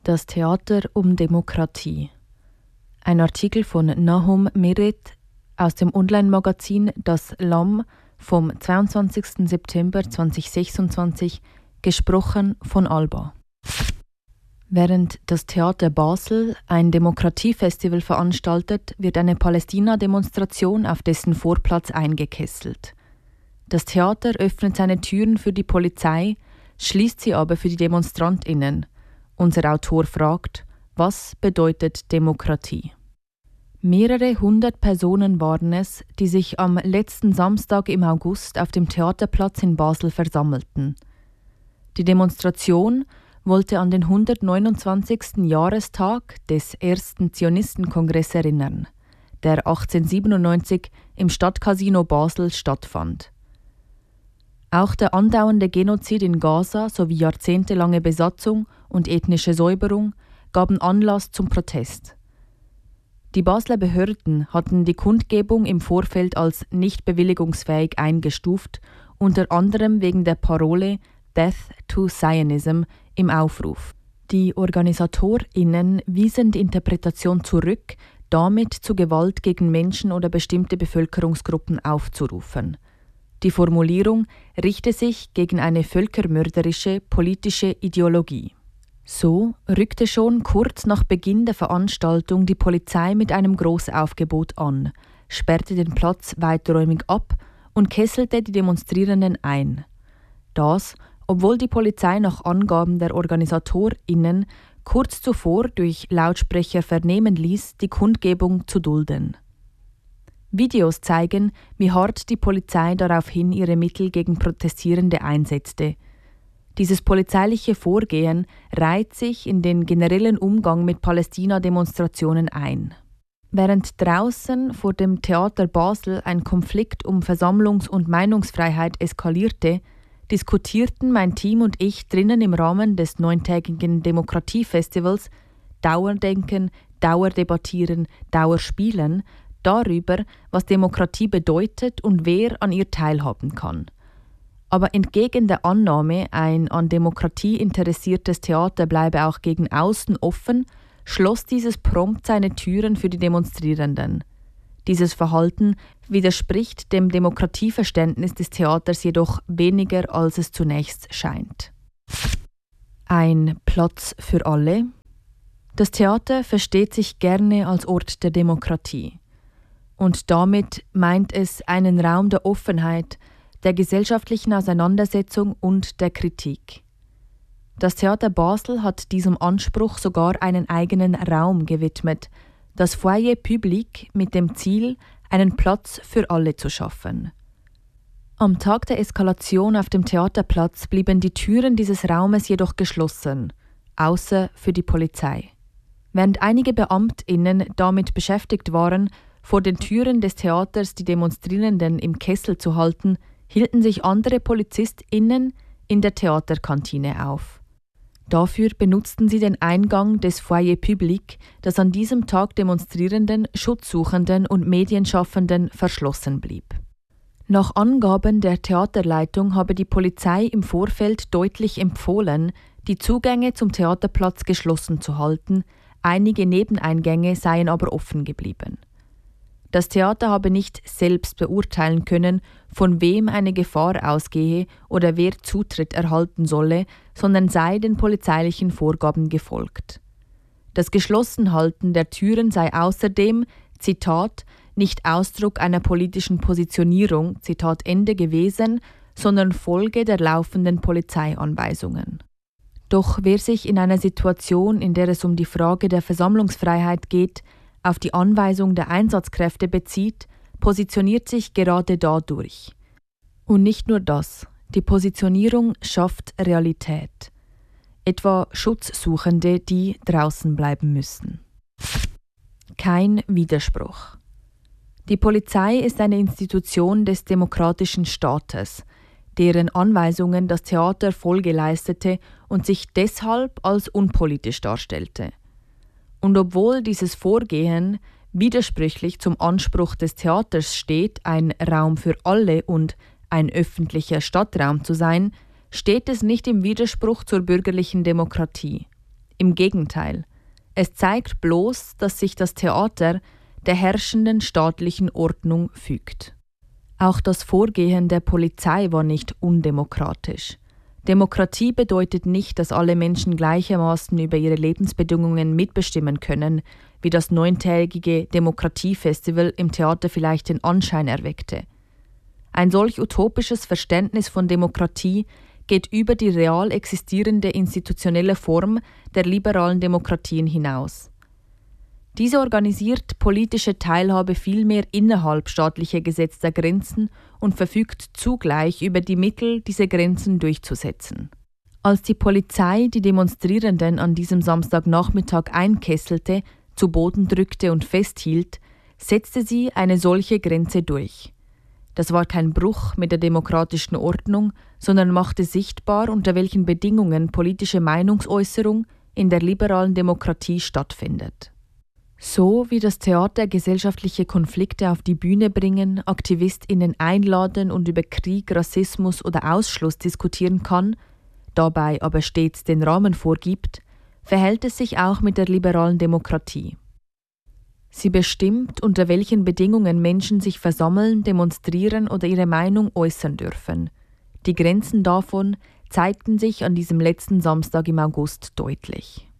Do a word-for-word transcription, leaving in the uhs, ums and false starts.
Das Theater um Demokratie. Ein Artikel von Nahum Meret aus dem Online-Magazin Das Lamm vom zweiundzwanzigsten September zweitausendsechsundzwanzig, gesprochen von Alba. Während das Theater Basel ein Demokratiefestival veranstaltet, wird eine Palästina-Demonstration auf dessen Vorplatz eingekesselt. Das Theater öffnet seine Türen für die Polizei, schließt sie aber für die DemonstrantInnen. Unser Autor fragt, was bedeutet Demokratie? Mehrere hundert Personen waren es, die sich am letzten Samstag im August auf dem Theaterplatz in Basel versammelten. Die Demonstration wollte an den hundertneunundzwanzigsten Jahrestag des ersten Zionistenkongress erinnern, der achtzehnhundertsiebenundneunzig im Stadtcasino Basel stattfand. Auch der andauernde Genozid in Gaza sowie jahrzehntelange Besatzung und ethnische Säuberung gaben Anlass zum Protest. Die Basler Behörden hatten die Kundgebung im Vorfeld als nicht bewilligungsfähig eingestuft, unter anderem wegen der Parole Death to Zionism im Aufruf. Die OrganisatorInnen wiesen die Interpretation zurück, damit zu Gewalt gegen Menschen oder bestimmte Bevölkerungsgruppen aufzurufen. Die Formulierung richte sich gegen eine völkermörderische politische Ideologie. So rückte schon kurz nach Beginn der Veranstaltung die Polizei mit einem Großaufgebot an, sperrte den Platz weiträumig ab und kesselte die Demonstrierenden ein. Das, obwohl die Polizei nach Angaben der OrganisatorInnen kurz zuvor durch Lautsprecher vernehmen ließ, die Kundgebung zu dulden. Videos zeigen, wie hart die Polizei daraufhin ihre Mittel gegen Protestierende einsetzte. Dieses polizeiliche Vorgehen reiht sich in den generellen Umgang mit Palästina-Demonstrationen ein. Während draußen vor dem Theater Basel ein Konflikt um Versammlungs- und Meinungsfreiheit eskalierte, diskutierten mein Team und ich drinnen im Rahmen des neuntägigen Demokratiefestivals Dauerdenken, Dauerdebattieren, Dauerspielen darüber, was Demokratie bedeutet und wer an ihr teilhaben kann. Aber entgegen der Annahme, ein an Demokratie interessiertes Theater bleibe auch gegen außen offen, schloss dieses prompt seine Türen für die Demonstrierenden. Dieses Verhalten widerspricht dem Demokratieverständnis des Theaters jedoch weniger, als es zunächst scheint. Ein Platz für alle? Das Theater versteht sich gerne als Ort der Demokratie. Und damit meint es einen Raum der Offenheit, der gesellschaftlichen Auseinandersetzung und der Kritik. Das Theater Basel hat diesem Anspruch sogar einen eigenen Raum gewidmet, das Foyer Public mit dem Ziel, einen Platz für alle zu schaffen. Am Tag der Eskalation auf dem Theaterplatz blieben die Türen dieses Raumes jedoch geschlossen, außer für die Polizei. Während einige BeamtInnen damit beschäftigt waren, vor den Türen des Theaters die Demonstrierenden im Kessel zu halten, hielten sich andere PolizistInnen in der Theaterkantine auf. Dafür benutzten sie den Eingang des Foyer Public, das an diesem Tag Demonstrierenden, Schutzsuchenden und Medienschaffenden verschlossen blieb. Nach Angaben der Theaterleitung habe die Polizei im Vorfeld deutlich empfohlen, die Zugänge zum Theaterplatz geschlossen zu halten, einige Nebeneingänge seien aber offen geblieben. Das Theater habe nicht selbst beurteilen können, von wem eine Gefahr ausgehe oder wer Zutritt erhalten solle, sondern sei den polizeilichen Vorgaben gefolgt. Das Geschlossenhalten der Türen sei außerdem, Zitat, nicht Ausdruck einer politischen Positionierung, Zitat Ende gewesen, sondern Folge der laufenden Polizeianweisungen. Doch wer sich in einer Situation, in der es um die Frage der Versammlungsfreiheit geht, auf die Anweisung der Einsatzkräfte bezieht, positioniert sich gerade dadurch. Und nicht nur das, die Positionierung schafft Realität. Etwa Schutzsuchende, die draußen bleiben müssen. Kein Widerspruch. Die Polizei ist eine Institution des demokratischen Staates, deren Anweisungen das Theater Folge leistete und sich deshalb als unpolitisch darstellte. Und obwohl dieses Vorgehen widersprüchlich zum Anspruch des Theaters steht, ein Raum für alle und ein öffentlicher Stadtraum zu sein, steht es nicht im Widerspruch zur bürgerlichen Demokratie. Im Gegenteil, es zeigt bloß, dass sich das Theater der herrschenden staatlichen Ordnung fügt. Auch das Vorgehen der Polizei war nicht undemokratisch. Demokratie bedeutet nicht, dass alle Menschen gleichermaßen über ihre Lebensbedingungen mitbestimmen können, wie das neuntägige Demokratiefestival im Theater vielleicht den Anschein erweckte. Ein solch utopisches Verständnis von Demokratie geht über die real existierende institutionelle Form der liberalen Demokratien hinaus. Diese organisiert politische Teilhabe vielmehr innerhalb staatlicher gesetzter Grenzen und verfügt zugleich über die Mittel, diese Grenzen durchzusetzen. Als die Polizei die Demonstrierenden an diesem Samstagnachmittag einkesselte, zu Boden drückte und festhielt, setzte sie eine solche Grenze durch. Das war kein Bruch mit der demokratischen Ordnung, sondern machte sichtbar, unter welchen Bedingungen politische Meinungsäußerung in der liberalen Demokratie stattfindet. So wie das Theater gesellschaftliche Konflikte auf die Bühne bringen, AktivistInnen einladen und über Krieg, Rassismus oder Ausschluss diskutieren kann, dabei aber stets den Rahmen vorgibt, verhält es sich auch mit der liberalen Demokratie. Sie bestimmt, unter welchen Bedingungen Menschen sich versammeln, demonstrieren oder ihre Meinung äußern dürfen. Die Grenzen davon zeigten sich an diesem letzten Samstag im August deutlich.